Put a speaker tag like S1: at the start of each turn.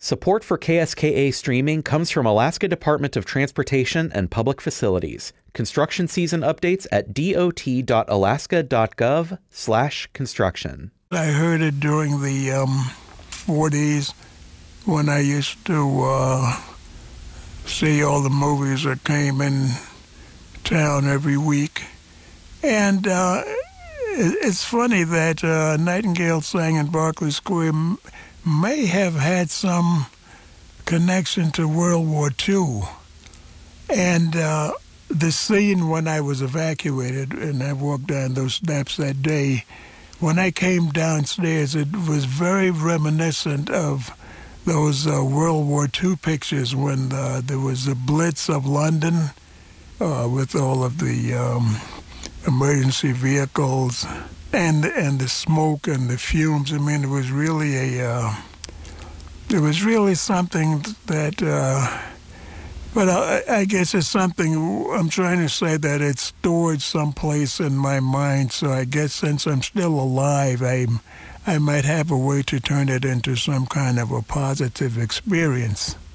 S1: Support for KSKA streaming comes from Alaska Department of Transportation and Public Facilities. Construction season updates at dot.alaska.gov/construction.
S2: I heard it during the 40s when I used to see all the movies that came in town every week. And it's funny that Nightingale Sang in Berkeley Square may have had some connection to World War II. And the scene when I was evacuated and I walked down those steps that day, when I came downstairs, it was very reminiscent of those World War II pictures when there was a blitz of London with all of the emergency vehicles and the smoke and the fumes. I mean, it was really something that, but I guess it's something I'm trying to say that it's stored someplace in my mind. So I guess since I'm still alive, I might have a way to turn it into some kind of a positive experience.